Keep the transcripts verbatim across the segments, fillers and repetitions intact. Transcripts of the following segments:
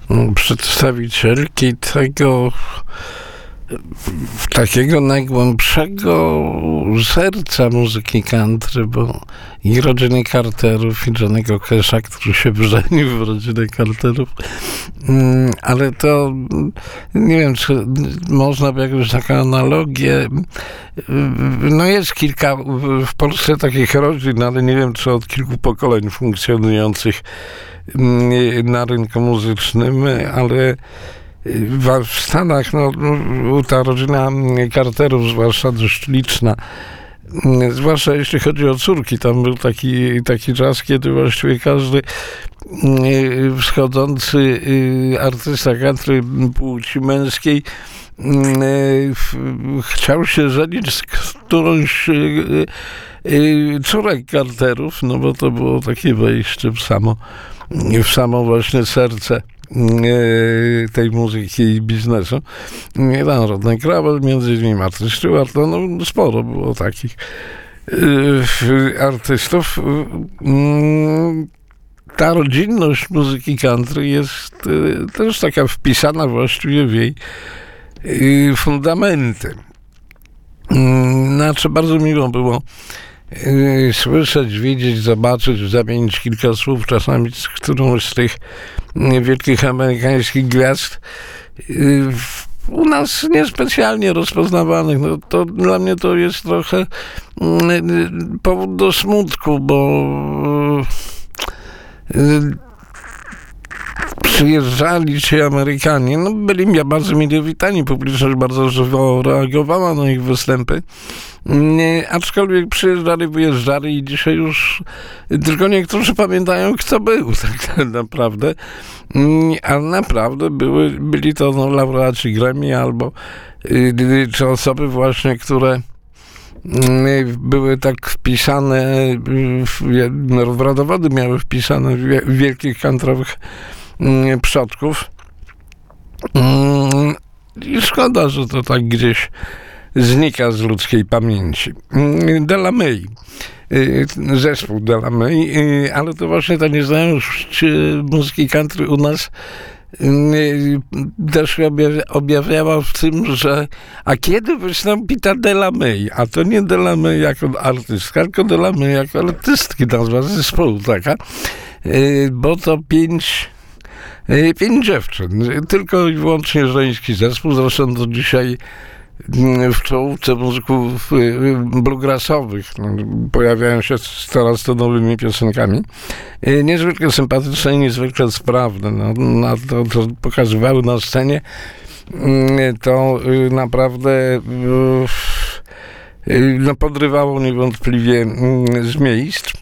przedstawicielki tego takiego najgłębszego serca muzyki country, bo i rodziny Carterów, i Johnny'ego Casha, który się wrzenił w rodzinę Carterów, ale to nie wiem, czy można by jakąś taką analogię. No jest kilka w Polsce takich rodzin, ale nie wiem, czy od kilku pokoleń funkcjonujących na rynku muzycznym, ale w Stanach, no, ta rodzina Carterów, zwłaszcza dość liczna, zwłaszcza jeśli chodzi o córki, tam był taki, taki czas, kiedy właściwie każdy wschodzący artysta country płci męskiej chciał się żenić z którąś córek Carterów, no bo to było takie wejście w samo, w samo właśnie serce tej muzyki i biznesu. Nie tam Rodney Crowell, między innymi Martha Stewart, no, no sporo było takich y, artystów. Y, ta rodzinność muzyki country jest y, też taka wpisana właściwie w jej y, fundamenty. Y, znaczy bardzo miło było y, słyszeć, widzieć, zobaczyć, zamienić kilka słów czasami z którąś z tych wielkich amerykańskich gwiazd y, u nas niespecjalnie rozpoznawanych. No to dla mnie to jest trochę y, powód do smutku, bo y, przyjeżdżali ci Amerykanie, no byli bardzo mile witani, publiczność bardzo żywo reagowała na ich występy, nie, aczkolwiek przyjeżdżali, wyjeżdżali i dzisiaj już tylko niektórzy pamiętają, kto był tak naprawdę, a naprawdę były, byli to no, laureaci Grammy albo y, czy osoby właśnie, które y, były tak wpisane, w, w rodowody miały wpisane w, w wielkich countrywych przodków. I szkoda, że to tak gdzieś znika z ludzkiej pamięci. Della Mae, zespół Della Mae, ale to właśnie ta nieznajomość muzyki country u nas też się objawiała w tym, że a kiedy wystąpi ta Della Mae? A to nie Della Mae jako artystka, tylko Della Mae jako artystki, nazwa zespołu taka, bo to pięć Pięć dziewczyn, tylko i wyłącznie żeński zespół, zresztą do dzisiaj w czołówce muzyków bluegrassowych no, pojawiają się coraz to nowymi piosenkami. Niezwykle sympatyczne i niezwykle sprawne. No, na to, to pokazywały na scenie, to naprawdę no, podrywało niewątpliwie z miejsc.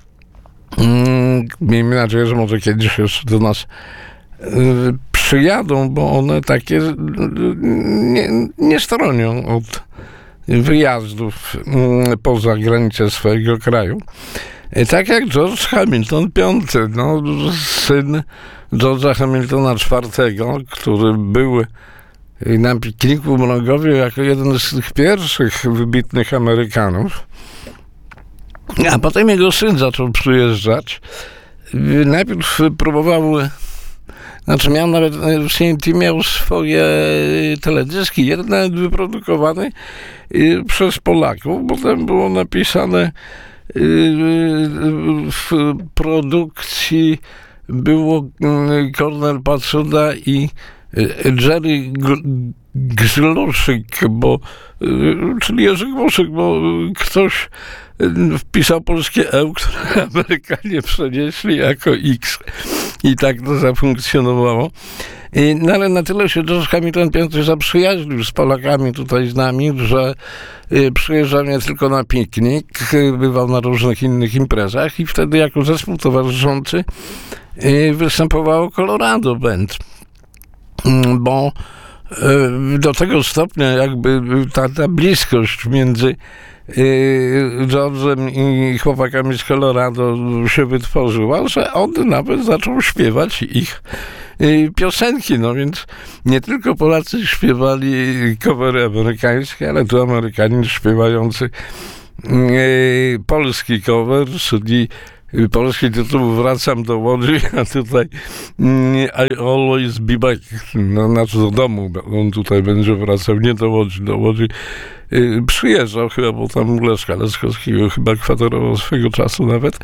Miejmy nadzieję, że może kiedyś jeszcze do nas przyjadą, bo one takie nie, nie stronią od wyjazdów poza granice swojego kraju. Tak jak George Hamilton piąty, no, syn George'a Hamiltona czwartego, który był na pikniku w Mrogowie jako jeden z tych pierwszych wybitnych Amerykanów. A potem jego syn zaczął przyjeżdżać. Najpierw próbował, znaczy miał nawet, w C M T miał swoje teledyski, jeden nawet wyprodukowany przez Polaków, bo tam było napisane w produkcji było Kornel Pacuda i Jerry Grzluszyk, bo, czyli Jerzy Głoszyk, bo ktoś wpisał polskie E, które Amerykanie przenieśli jako X. I tak to zafunkcjonowało. No ale na tyle się George Hamilton piąty zaprzyjaźnił z Polakami tutaj z nami, że przyjeżdżał nie tylko na piknik, bywał na różnych innych imprezach i wtedy jako zespół towarzyszący występowało Colorado Band. Bo do tego stopnia jakby ta, ta bliskość między George'em i chłopakami z Colorado się wytworzyła, że on nawet zaczął śpiewać ich piosenki, no więc nie tylko Polacy śpiewali covery amerykańskie, ale tu Amerykanin śpiewający polski cover, czyli polski tytuł Wracam do Łodzi, a tutaj I always be back. No, znaczy do domu. On tutaj będzie wracał, nie do Łodzi, do Łodzi. Przyjeżdżał chyba, bo tam u Leszka Leskowskiego chyba kwaterował swego czasu nawet.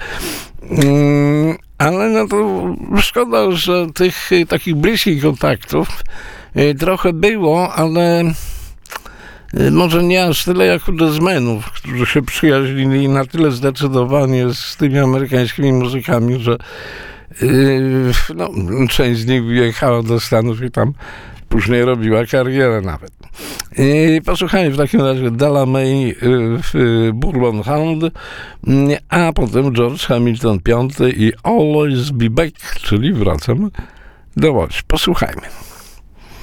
Ale no to szkoda, że tych takich bliskich kontaktów trochę było, ale może nie aż tyle jak u jazzmenów, którzy się przyjaźnili na tyle zdecydowanie z tymi amerykańskimi muzykami, że yy, no, część z nich wyjechała do Stanów i tam później robiła karierę nawet. I posłuchajmy w takim razie Della May w Bourbon Hound, a potem George Hamilton piąty i Always Be Back, czyli Wracam do Łodzi. Posłuchajmy.